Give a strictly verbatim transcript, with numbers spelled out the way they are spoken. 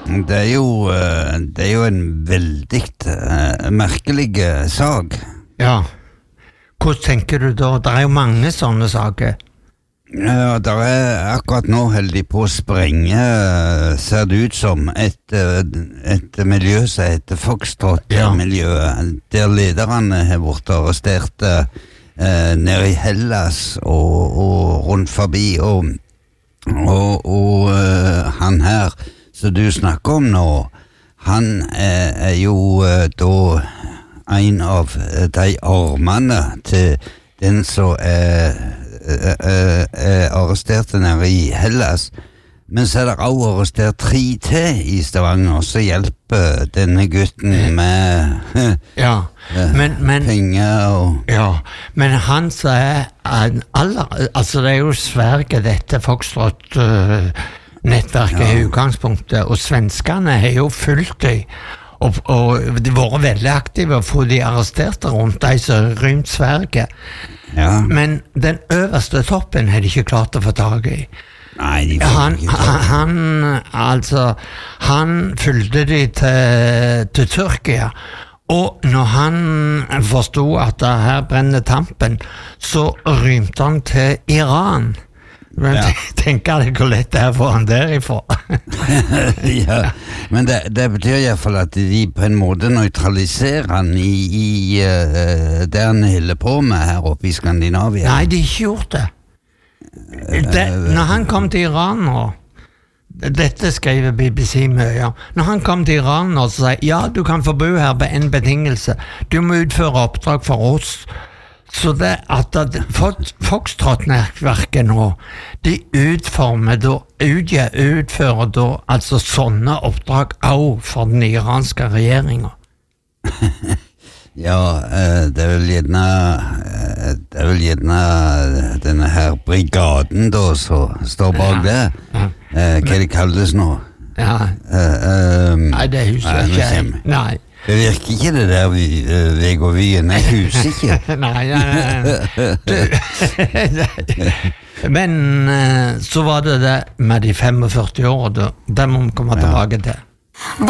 Det er jo, det er jo en veldig uh, merkelig sak. Ja. Hvordan tenker du da? Det er jo mange sånne saker. Ja, det er akkurat nå heldig på å sprenge, ser det ut som, et, et miljø som heter Foxtrot-miljøet, ja. Der lederne har vært arrestert uh, nede i Hellas og, og rundt forbi, og, og, og uh, han her som du snakker om nå, han er, er jo uh, da en av de armene til den som er Uh, uh, arresterte nede i Hellas, men så er det også arrestert tre til i Stavanger, så hjelper denne gutten med uh, ja, men, men, penger og ja, men han som er en aller, altså det er jo Sverige dette Foxtrot uh, nettverket ja. I utgangspunktet, og svenskene har jo fulgt det og, og de var veldig aktive å få de arresterte rundt de som rymt Sverige. Ja. Men den øverste toppen har de ikke klart å få tag I. Nei, de han, han, han, altså, han fulgte de til, til Tyrkia, og når han forstod at det her brenner tampen, så rymte han til Iran. Men ja. Tenker deg hvor lett det er for han derifra. Ja, men det, det betyr I hvert fall at de på en måte neutraliserer han i, i uh, det han holder på med her oppe I Skandinavia. Nei, de har ikke gjort det. det når han kom til Iran nå, dette skriver B B C mye, når han kom til Iran og sier, ja, du kan få bo her på en betingelse, du må utføre oppdrag for oss. Så det at Foxtrot-nettverket nå, de utformer da, utgjør, utfører da, altså sånne oppdrag også for den iranske regjeringen. Ja, det er vel gjerne, det er vel gjerne denne her brigaden da, som står bak det. Ja. Hva det kalles nå? Ja. Uh, um, nei, det husker jeg ikke. Nei. Det virker ikke det der Veg og Vien, jeg husker ikke. Nei, nei, nei. Men så var det det med de femogførti år, det må vi komme tilbake til.